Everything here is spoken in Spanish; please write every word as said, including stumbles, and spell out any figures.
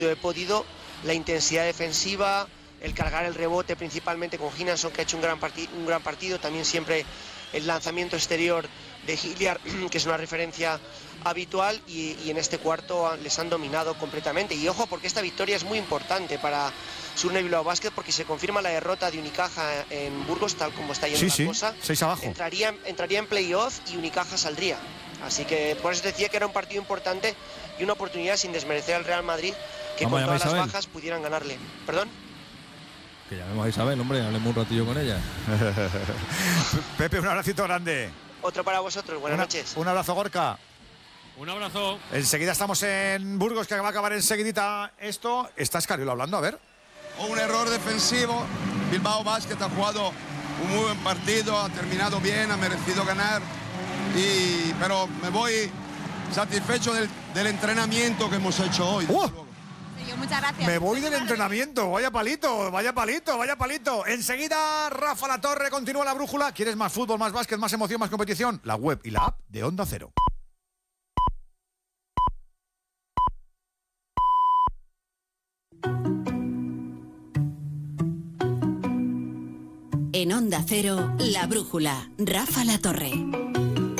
he podido, la intensidad defensiva, el cargar el rebote principalmente con Hinason, que ha hecho un gran, parti- un gran partido, también siempre el lanzamiento exterior de Hilliard, que es una referencia habitual, y, y en este cuarto les han dominado completamente. Y ojo, porque esta victoria es muy importante para Surne Bilbao Basket, porque se confirma la derrota de Unicaja en Burgos, tal como está yendo sí, la sí, cosa. seis abajo. Entraría, entraría en playoff y Unicaja saldría. Así que por eso decía que era un partido importante y una oportunidad sin desmerecer al Real Madrid, que Vamos con a todas llamar a las Isabel. bajas pudieran ganarle. ¿Perdón? Que llamemos a Isabel, hombre, hablemos un ratillo con ella. Pepe, un abracito grande. Otro para vosotros, buenas Una, noches. Un abrazo, Gorka. Un abrazo. Enseguida estamos en Burgos, que va a acabar enseguidita esto. Está Escariolo hablando, a ver. Un error defensivo. Bilbao Basket ha jugado un muy buen partido, ha terminado bien, ha merecido ganar. Y, pero me voy satisfecho del, del entrenamiento que hemos hecho hoy. ¡Uh! Muchas gracias. Me voy del entrenamiento, vaya palito, vaya palito, vaya palito. Enseguida Rafa La Torre, continúa la brújula. ¿Quieres más fútbol, más básquet, más emoción, más competición? La web y la app de Onda Cero. En Onda Cero, la brújula, Rafa La Torre.